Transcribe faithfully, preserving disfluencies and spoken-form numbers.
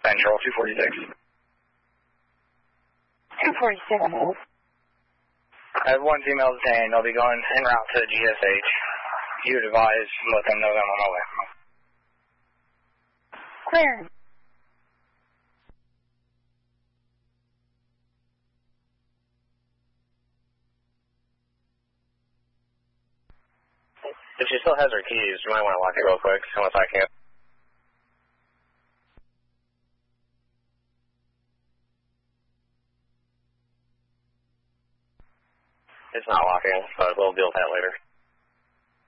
Central, two forty-six. two forty-six. I have one female detained. I'll be going en route to G S H. You advise, let them know that I'm on my way. Clear. If she still has her keys, you might want to lock it real quick, unless I can. It's not locking, but we'll deal with that later.